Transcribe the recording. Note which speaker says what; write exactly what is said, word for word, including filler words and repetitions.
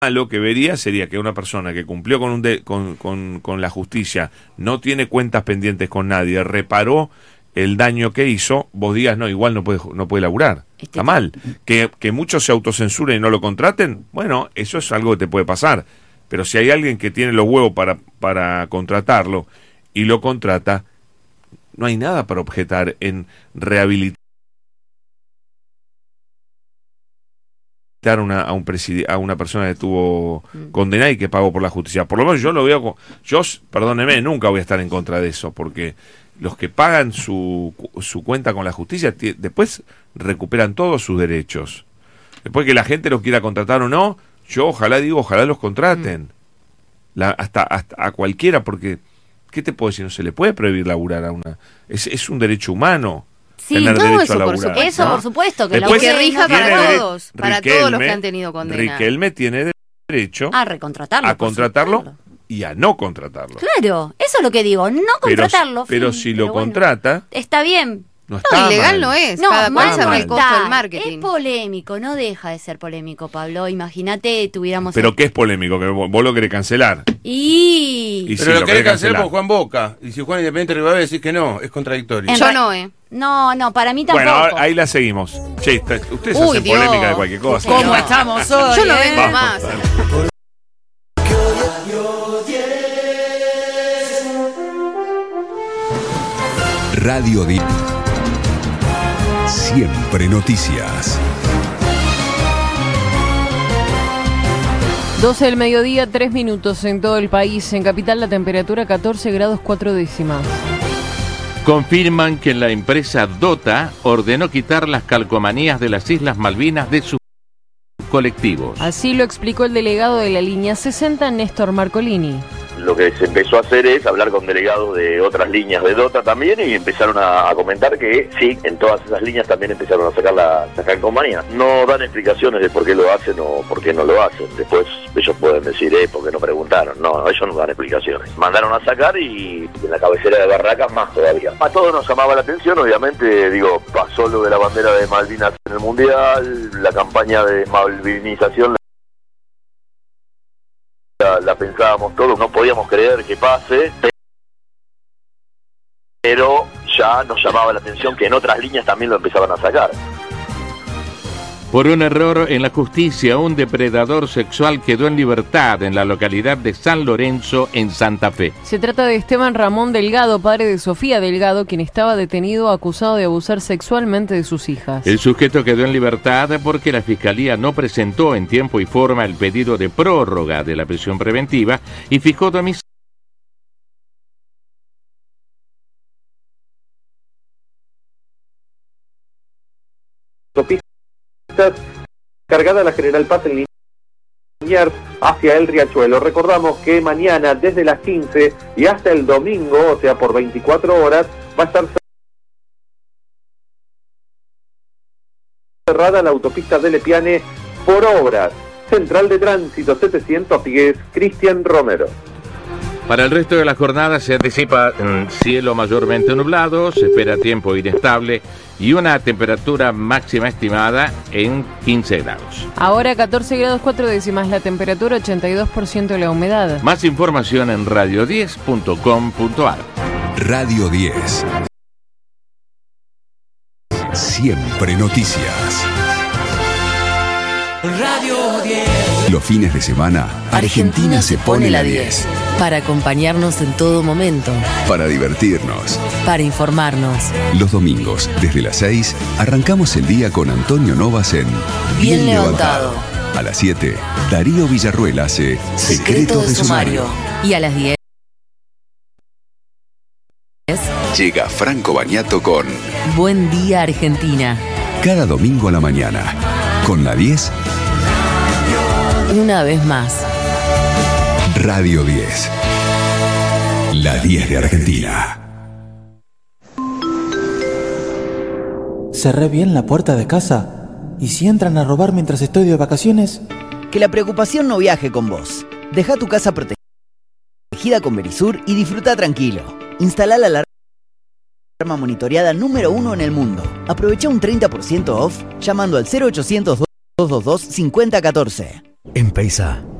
Speaker 1: Lo que vería sería que una persona que cumplió con, un de, con, con, con la justicia, no tiene cuentas pendientes con nadie, reparó el daño que hizo, vos digas, no, igual no puede, no puede laburar. Este Está mal. Que, que muchos se autocensuren y no lo contraten, bueno, eso es algo que te puede pasar. Pero si hay alguien que tiene los huevos para, para contratarlo y lo contrata, no hay nada para objetar en rehabilitar Una, a, un presidi- a una persona que estuvo condenada y que pagó por la justicia. Por lo menos yo lo veo, yo, perdóneme, nunca voy a estar en contra de eso, porque los que pagan su, su cuenta con la justicia t- después recuperan todos sus derechos. Después que la gente los quiera contratar o no, yo ojalá digo, ojalá los contraten. La, hasta, hasta a cualquiera, porque ¿qué te puedo decir? No se le puede prohibir laburar a una... Es, es un derecho humano.
Speaker 2: Sí, todo eso, por supuesto, eso ¿no? por supuesto, que
Speaker 1: Después,
Speaker 2: la que rija para todos,
Speaker 1: Riquelme,
Speaker 2: para todos los que han tenido condena.
Speaker 1: Riquelme tiene derecho
Speaker 2: a recontratarlo,
Speaker 1: a contratarlo y a no contratarlo.
Speaker 2: Claro, eso es lo que digo, no contratarlo.
Speaker 1: Pero, pero
Speaker 2: fin,
Speaker 1: si
Speaker 2: pero
Speaker 1: lo
Speaker 2: bueno,
Speaker 1: contrata,
Speaker 2: está bien.
Speaker 1: No, está
Speaker 2: no
Speaker 3: ilegal
Speaker 1: mal.
Speaker 3: no es,
Speaker 2: no,
Speaker 3: cada cual sabe el costo del
Speaker 2: está.
Speaker 3: marketing.
Speaker 2: Es polémico, no deja de ser polémico, Pablo. Imagínate, tuviéramos...
Speaker 1: Pero
Speaker 2: el...
Speaker 1: ¿qué es polémico? Que vos, vos lo querés cancelar.
Speaker 2: Y...
Speaker 1: y
Speaker 4: pero
Speaker 1: sí,
Speaker 4: lo querés cancelar
Speaker 1: cancelar
Speaker 4: por Juan Boca. Y si Juan Independiente Rivadavia decís que no, es contradictorio.
Speaker 2: En
Speaker 3: Yo
Speaker 2: re...
Speaker 3: no, ¿eh?
Speaker 2: No, no, para mí tampoco.
Speaker 1: Bueno, ahí la seguimos. Che, está, ustedes
Speaker 3: Uy,
Speaker 1: hacen
Speaker 3: Dios.
Speaker 1: polémica de cualquier cosa.
Speaker 3: ¿Cómo
Speaker 2: no.
Speaker 3: estamos hoy? Yo no
Speaker 2: eh?
Speaker 3: vengo más.
Speaker 5: Radio diez. Siempre noticias.
Speaker 6: doce del mediodía, tres minutos en todo el país. En Capital la temperatura catorce grados cuatro décimas.
Speaker 7: Confirman que la empresa Dota ordenó quitar las calcomanías de las Islas Malvinas de sus colectivos.
Speaker 6: Así lo explicó el delegado de la línea sesenta, Néstor Marcolini.
Speaker 8: Lo que se empezó a hacer es hablar con delegados de otras líneas de Dota también y empezaron a, a comentar que sí, en todas esas líneas también empezaron a sacar la, la calcomanía. No dan explicaciones de por qué lo hacen o por qué no lo hacen. Después ellos pueden decir, eh, porque no preguntaron. No, no, ellos no dan explicaciones. Mandaron a sacar y en la cabecera de Barracas más todavía. A todos nos llamaba la atención, obviamente, digo, pasó lo de la bandera de Malvinas en el Mundial, la campaña de malvinización La, la pensábamos todos, no podíamos creer que pase, pero ya nos llamaba la atención que en otras líneas también lo empezaban a sacar.
Speaker 7: Por un error en la justicia, un depredador sexual quedó en libertad en la localidad de San Lorenzo, en Santa Fe.
Speaker 6: Se trata de Esteban Ramón Delgado, padre de Sofía Delgado, quien estaba detenido acusado de abusar sexualmente de sus hijas.
Speaker 7: El sujeto quedó en libertad porque la Fiscalía no presentó en tiempo y forma el pedido de prórroga de la prisión preventiva y fijó domicilio.
Speaker 9: Cargada la General Paz en Liniers hacia el Riachuelo. Recordamos que mañana desde las quince y hasta el domingo, o sea por veinticuatro horas, va a estar cerrada la autopista de Lepiane por obras. Central de Tránsito setecientos diez, Cristian Romero.
Speaker 7: Para el resto de la jornada se anticipa mm, cielo mayormente nublado, se espera tiempo inestable y una temperatura máxima estimada en quince grados.
Speaker 6: Ahora catorce grados cuatro décimas la temperatura, ochenta y dos por ciento la humedad.
Speaker 7: Más información en radio diez punto com punto a r.
Speaker 5: Radio diez. Siempre noticias.
Speaker 10: Radio diez.
Speaker 5: Los fines de semana, Argentina se pone la diez.
Speaker 10: Para acompañarnos en todo momento.
Speaker 5: Para divertirnos.
Speaker 10: Para informarnos.
Speaker 5: Los domingos, desde las seis, arrancamos el día con Antonio Novas en
Speaker 10: Bien, Bien levantado.
Speaker 5: levantado. A las siete, Darío Villarruel hace Secretos de Sumario.
Speaker 10: Y a las diez.
Speaker 5: Llega Franco Bagnato con
Speaker 10: Buen Día Argentina.
Speaker 5: Cada domingo a la mañana. Con la diez.
Speaker 10: Una vez más.
Speaker 5: Radio diez. La diez de Argentina.
Speaker 11: ¿Cerré bien la puerta de casa? ¿Y si entran a robar mientras estoy de vacaciones?
Speaker 12: Que la preocupación no viaje con vos. Deja tu casa protegida con Verisur y disfruta tranquilo. Instala la alarma monitoreada número uno en el mundo. Aprovecha un treinta por ciento off llamando al cero ochocientos, dos dos dos, cinco cero uno cuatro.
Speaker 13: En Peisa